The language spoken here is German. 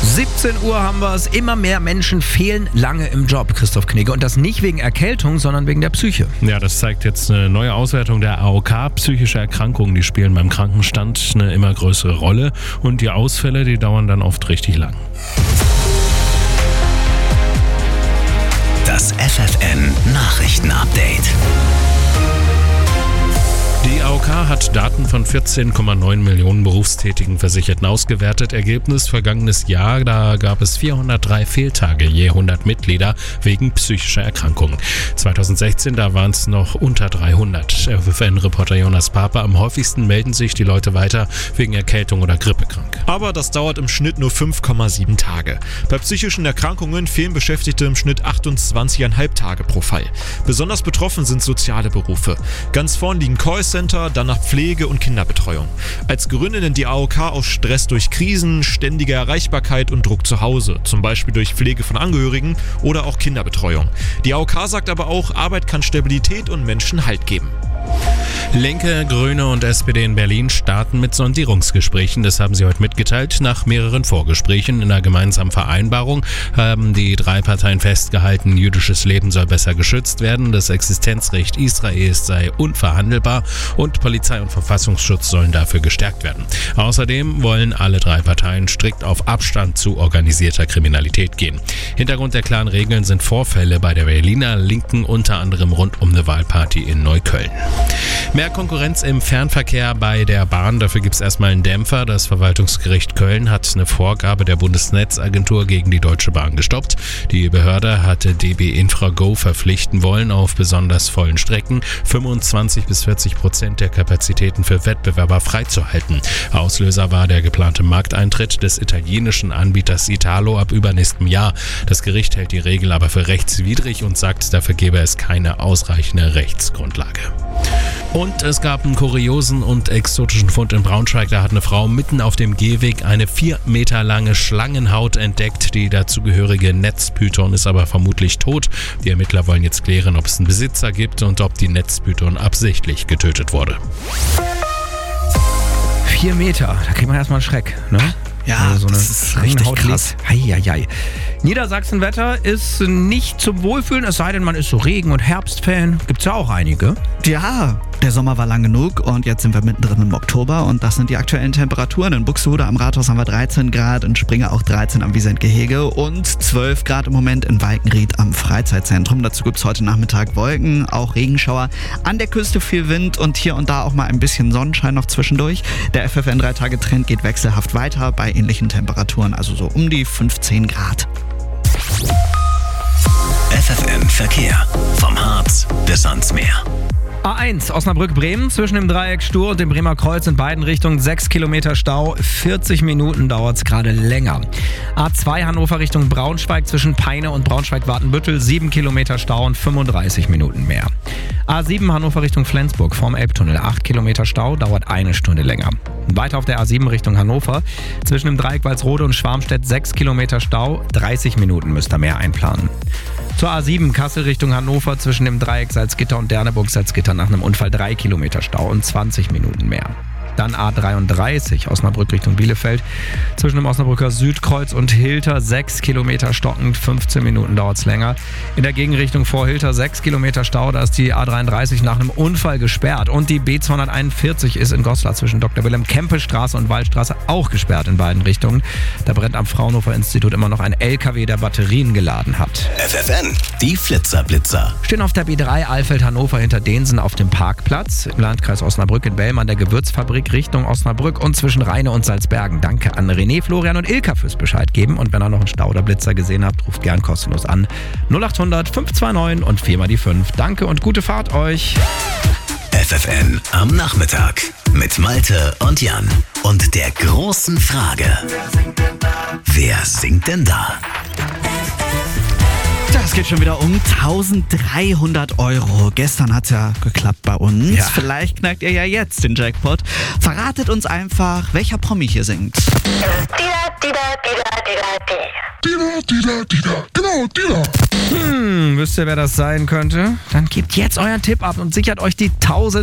17 Uhr haben wir es. Immer mehr Menschen fehlen lange im Job, Christoph Knigge. Und das nicht wegen Erkältung, sondern wegen der Psyche. Ja, das zeigt jetzt eine neue Auswertung der AOK. Psychische Erkrankungen, die spielen beim Krankenstand eine immer größere Rolle. Und die Ausfälle, die dauern dann oft richtig lang. Das FFN Nachrichtenupdate. Die AOK hat Daten von 14,9 Millionen berufstätigen Versicherten ausgewertet. Ergebnis vergangenes Jahr, da gab es 403 Fehltage je 100 Mitglieder wegen psychischer Erkrankungen. 2016, da waren es noch unter 300. FFN-Reporter Jonas Pape, am häufigsten melden sich die Leute weiter wegen Erkältung oder grippekrank. Aber das dauert im Schnitt nur 5,7 Tage. Bei psychischen Erkrankungen fehlen Beschäftigte im Schnitt 28,5 Tage pro Fall. Besonders betroffen sind soziale Berufe. Ganz vorn liegen Callcenter, danach Pflege und Kinderbetreuung. Als Gründe nennt die AOK aus Stress durch Krisen, ständige Erreichbarkeit und Druck zu Hause, zum Beispiel durch Pflege von Angehörigen oder auch Kinderbetreuung. Die AOK sagt aber auch, Arbeit kann Stabilität und Menschen Halt geben. Linke, Grüne und SPD in Berlin starten mit Sondierungsgesprächen. Das haben sie heute mitgeteilt. Nach mehreren Vorgesprächen in einer gemeinsamen Vereinbarung haben die drei Parteien festgehalten, jüdisches Leben soll besser geschützt werden, das Existenzrecht Israels sei unverhandelbar und Polizei und Verfassungsschutz sollen dafür gestärkt werden. Außerdem wollen alle drei Parteien strikt auf Abstand zu organisierter Kriminalität gehen. Hintergrund der klaren Regeln sind Vorfälle bei der Berliner Linken, unter anderem rund um eine Wahlparty in Neukölln. Mehr Konkurrenz im Fernverkehr bei der Bahn, dafür gibt es erstmal einen Dämpfer. Das Verwaltungsgericht Köln hat eine Vorgabe der Bundesnetzagentur gegen die Deutsche Bahn gestoppt. Die Behörde hatte DB Infrago verpflichten wollen, auf besonders vollen Strecken 25-40% der Kapazitäten für Wettbewerber freizuhalten. Auslöser war der geplante Markteintritt des italienischen Anbieters Italo ab übernächstem Jahr. Das Gericht hält die Regel aber für rechtswidrig und sagt, dafür gebe es keine ausreichende Rechtsgrundlage. Und es gab einen kuriosen und exotischen Fund in Braunschweig. Da hat eine Frau mitten auf dem Gehweg eine 4 Meter lange Schlangenhaut entdeckt. Die dazugehörige Netzpython ist aber vermutlich tot. Die Ermittler wollen jetzt klären, ob es einen Besitzer gibt und ob die Netzpython absichtlich getötet wurde. 4 Meter, da kriegt man erstmal einen Schreck, ne? Ja, so das ist richtig krass. Heieiei. Niedersachsen-Wetter ist nicht zum Wohlfühlen, es sei denn, man ist so Regen- und Herbstfan. Gibt's ja auch einige. Ja, der Sommer war lang genug und jetzt sind wir mittendrin im Oktober und das sind die aktuellen Temperaturen. In Buxtehude am Rathaus haben wir 13 Grad, in Springer auch 13 am Wiesent-Gehege und 12 Grad im Moment in Walkenried am Freizeitzentrum. Dazu gibt es heute Nachmittag Wolken, auch Regenschauer. An der Küste viel Wind und hier und da auch mal ein bisschen Sonnenschein noch zwischendurch. Der FFN 3-Tage-Trend geht wechselhaft weiter bei ähnlichen Temperaturen, also so um die 15 Grad. FFN Verkehr. Vom Harz bis ans Meer. A1 Osnabrück-Bremen zwischen dem Dreieck Stur und dem Bremer Kreuz in beiden Richtungen 6 Kilometer Stau. 40 Minuten dauert es gerade länger. A2 Hannover Richtung Braunschweig zwischen Peine und Braunschweig-Wartenbüttel 7 Kilometer Stau und 35 Minuten mehr. A7 Hannover Richtung Flensburg vorm Elbtunnel 8 Kilometer Stau, dauert 1 Stunde länger. Weiter auf der A7 Richtung Hannover zwischen dem Dreieck Walsrode und Schwarmstedt 6 Kilometer Stau, 30 Minuten müsst ihr mehr einplanen. Zur A7 Kassel Richtung Hannover zwischen dem Dreieck Salzgitter und Derneburg-Salzgitter nach einem Unfall 3 Kilometer Stau und 20 Minuten mehr. Dann A33 Osnabrück Richtung Bielefeld zwischen dem Osnabrücker Südkreuz und Hilter 6 Kilometer stockend, 15 Minuten dauert es länger. In der Gegenrichtung vor Hilter 6 Kilometer Stau, da ist die A33 nach einem Unfall gesperrt und die B241 ist in Goslar zwischen Dr. Wilhelm Kempe Straße und Waldstraße auch gesperrt in beiden Richtungen. Da brennt am Fraunhofer Institut immer noch ein LKW, der Batterien geladen hat. FFN, die Flitzer-Blitzer. Stehen auf der B3 Alfeld-Hannover hinter Densen auf dem Parkplatz im Landkreis Osnabrück in Bellmann der Gewürzfabrik Richtung Osnabrück und zwischen Rheine und Salzbergen. Danke an René, Florian und Ilka fürs Bescheid geben. Und wenn ihr noch einen Stau oder Blitzer gesehen habt, ruft gern kostenlos an. 0800 529 und 4 mal die 5. Danke und gute Fahrt euch. FFN am Nachmittag mit Malte und Jan. Und der großen Frage: Wer singt denn da? Es geht schon wieder um 1300 €. Gestern hat es ja geklappt bei uns. Ja. Vielleicht knackt ihr ja jetzt den Jackpot. Verratet uns einfach, welcher Promi hier singt. Wisst ihr, wer das sein könnte? Dann gebt jetzt euren Tipp ab und sichert euch die 1000